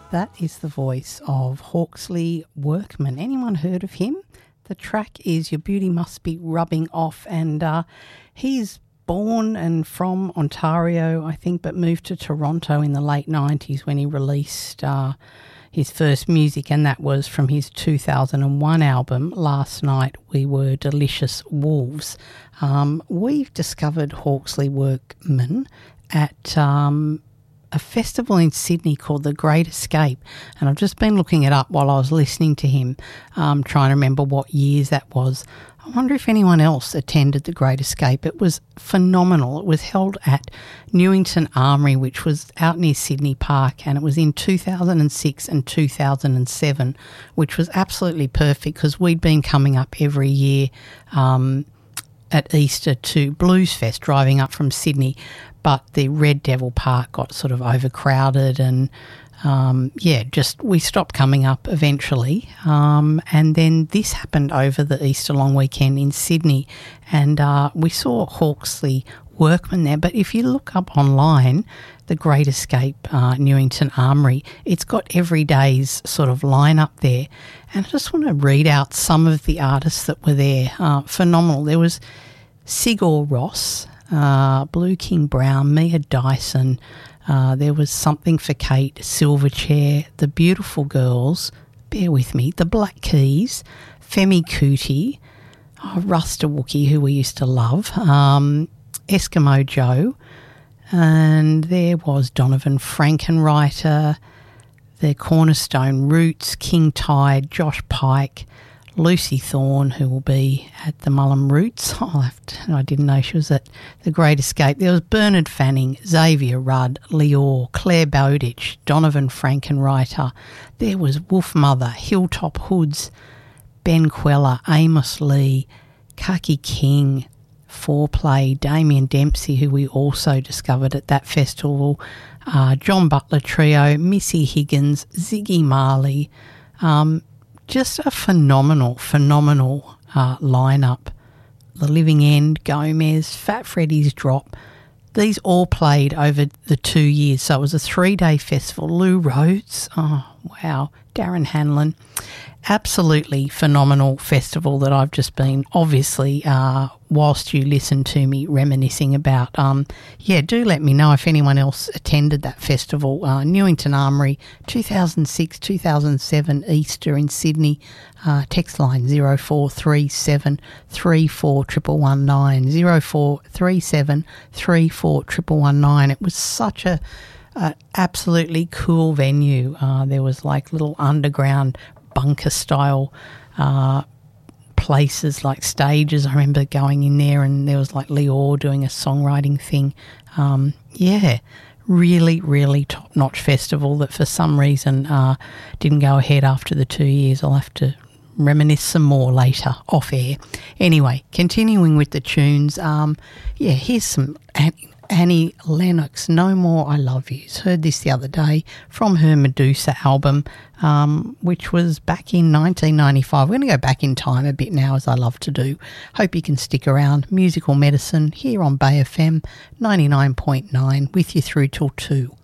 That is the voice of Hawksley Workman. Anyone heard of him? The track is Your Beauty Must Be Rubbing Off, and he's born and from Ontario, I think, but moved to Toronto in the late 90s when he released his first music, and that was from his 2001 album, Last Night We Were Delicious Wolves. We've discovered Hawksley Workman at a festival in Sydney called The Great Escape, and I've just been looking it up while I was listening to him, trying to remember what years that was. I wonder if anyone else attended The Great Escape. It was phenomenal. It was held at Newington Armoury, which was out near Sydney Park, and it was in 2006 and 2007, which was absolutely perfect because we'd been coming up every year at Easter to Blues Fest, driving up from Sydney, but the Red Devil Park got sort of overcrowded and we stopped coming up eventually. And then this happened over the Easter long weekend in Sydney, and we saw Hawksley Workman there. But if you look up online, The Great Escape, Newington Armoury, it's got every day's sort of lineup there. And I just want to read out some of the artists that were there. Phenomenal. There was Sigur Rós, Blue King Brown, Mia Dyson. There was Something for Kate, Silverchair, The Beautiful Girls, bear with me, The Black Keys, Femi Kuti, Rasta Wookie, who we used to love, Eskimo Joe, and there was Donovan Frankenreiter, the Cornerstone Roots, King Tide, Josh Pike, Lucy Thorne, who will be at the Mullum Roots. I didn't know she was at The Great Escape. There was Bernard Fanning, Xavier Rudd, Lior, Claire Bowditch, Donovan Frankenreiter. There was Wolfmother, Hilltop Hoods, Ben Queller, Amos Lee, Kaki King, Foreplay, Damien Dempsey, who we also discovered at that festival, John Butler Trio, Missy Higgins, Ziggy Marley. Just a phenomenal lineup. The Living End, Gomez, Fat Freddy's Drop. These all played over the 2 years. So it was a 3-day festival. Lou Rhodes, oh, wow, Darren Hanlon. Absolutely phenomenal festival that I've just been, obviously, whilst you listen to me reminiscing about. Do let me know if anyone else attended that festival. Newington Armoury, 2006, 2007, Easter in Sydney. Text line 0437 34 119, 0437 34 119. It was such a absolutely cool venue. There was like little underground bunker style places, like stages. I remember going in there and there was like Lior doing a songwriting thing. Really top-notch festival that for some reason didn't go ahead after the 2 years. I'll have to reminisce some more later off air. Anyway, continuing with the tunes, here's some Annie Lennox, No More I Love Yous. Heard this the other day from her Medusa album, which was back in 1995. We're going to go back in time a bit now, as I love to do. Hope you can stick around. Musical Medicine here on Bay FM 99.9 with you through till 2.